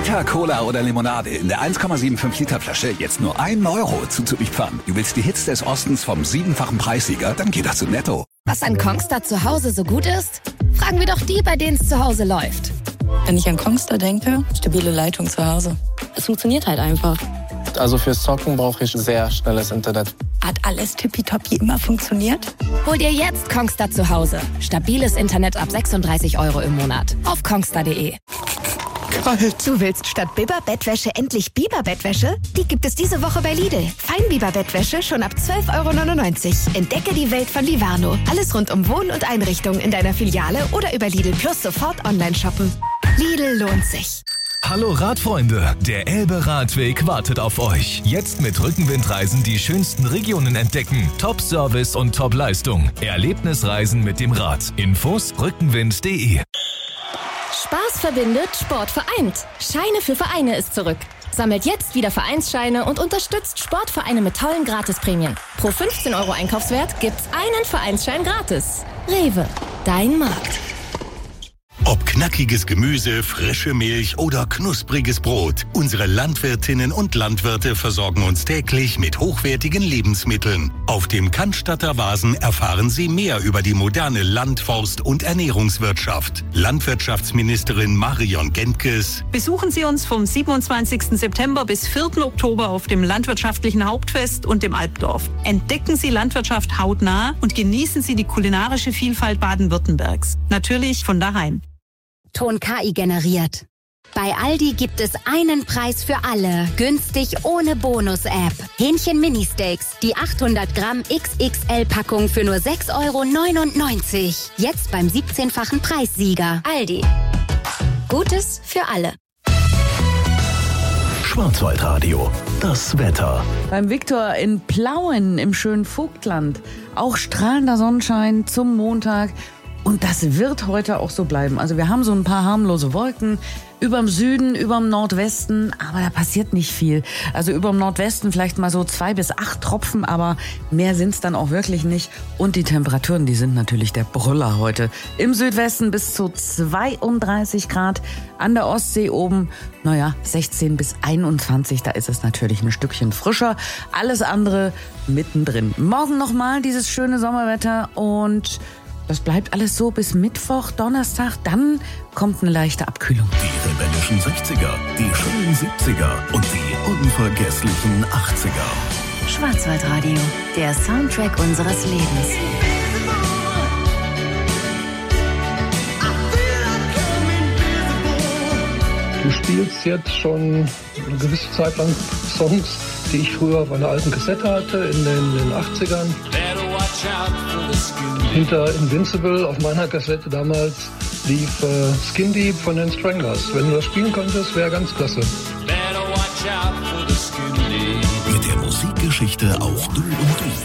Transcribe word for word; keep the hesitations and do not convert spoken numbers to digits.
Fanta, Cola oder Limonade in der eins Komma fünfundsiebzig Liter Flasche jetzt nur ein Euro zuzulieferern. Du willst die Hits des Ostens vom siebenfachen Preissieger? Dann geh doch zu Netto. Was an Kongstar zu Hause so gut ist? Fragen wir doch die, bei denen es zu Hause läuft. Wenn ich an Kongstar denke, stabile Leitung zu Hause. Es funktioniert halt einfach. Also fürs Zocken brauche ich sehr schnelles Internet. Hat alles tippitoppi immer funktioniert? Hol dir jetzt Kongstar zu Hause. Stabiles Internet ab sechsunddreißig Euro im Monat. Auf kongstar punkt de. Kalt. Du willst statt Biber-Bettwäsche endlich Biber-Bettwäsche? Die gibt es diese Woche bei Lidl. Feinbiber-Bettwäsche schon ab zwölf Euro neunundneunzig. Entdecke die Welt von Livarno. Alles rund um Wohn- und Einrichtung in deiner Filiale oder über Lidl Plus sofort online shoppen. Lidl lohnt sich. Hallo Radfreunde, der Elbe-Radweg wartet auf euch. Jetzt mit Rückenwindreisen die schönsten Regionen entdecken. Top-Service und Top-Leistung. Erlebnisreisen mit dem Rad. Infos rückenwind punkt de. Spaß verbindet, Sport vereint. Scheine für Vereine ist zurück. Sammelt jetzt wieder Vereinsscheine und unterstützt Sportvereine mit tollen Gratisprämien. Pro fünfzehn Euro Einkaufswert gibt's einen Vereinsschein gratis. Rewe, dein Markt. Ob knackiges Gemüse, frische Milch oder knuspriges Brot, unsere Landwirtinnen und Landwirte versorgen uns täglich mit hochwertigen Lebensmitteln. Auf dem Cannstatter Vasen erfahren Sie mehr über die moderne Land-, Forst- und Ernährungswirtschaft. Landwirtschaftsministerin Marion Gentges. Besuchen Sie uns vom siebenundzwanzigsten September bis vierten Oktober auf dem Landwirtschaftlichen Hauptfest und dem Alpdorf. Entdecken Sie Landwirtschaft hautnah und genießen Sie die kulinarische Vielfalt Baden-Württembergs. Natürlich von daheim. Ton K I generiert. Bei Aldi gibt es einen Preis für alle. Günstig ohne Bonus-App. Hähnchen Mini-Steaks. Die achthundert Gramm X X L-Packung für nur sechs Euro neunundneunzig. Jetzt beim siebzehnfachen Preissieger. Aldi. Gutes für alle. Schwarzwaldradio, das Wetter. Beim Viktor in Plauen im schönen Vogtland. Auch strahlender Sonnenschein zum Montag. Und das wird heute auch so bleiben. Also wir haben so ein paar harmlose Wolken überm Süden, überm Nordwesten, aber da passiert nicht viel. Also überm Nordwesten vielleicht mal so zwei bis acht Tropfen, aber mehr sind's dann auch wirklich nicht. Und die Temperaturen, die sind natürlich der Brüller heute. Im Südwesten bis zu zweiunddreißig Grad, an der Ostsee oben, naja, sechzehn bis einundzwanzig, da ist es natürlich ein Stückchen frischer. Alles andere mittendrin. Morgen nochmal dieses schöne Sommerwetter und das bleibt alles so bis Mittwoch, Donnerstag, dann kommt eine leichte Abkühlung. Die rebellischen sechziger, die schönen siebziger und die unvergesslichen achtziger. Schwarzwaldradio, der Soundtrack unseres Lebens. Du spielst jetzt schon eine gewisse Zeit lang Songs, die ich früher auf einer alten Kassette hatte, in den, in den achtzigern. Hinter Invincible auf meiner Kassette damals lief äh, Skin Deep von den Stranglers. Wenn du das spielen könntest, wäre ganz klasse. Mit der Musikgeschichte auch du und du.